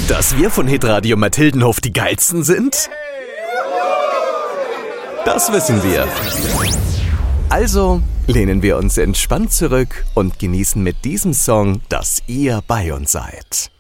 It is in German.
Dass wir von Hitradio Mathildenhof die Geilsten sind? Das wissen wir. Also lehnen wir uns entspannt zurück und genießen mit diesem Song, dass ihr bei uns seid.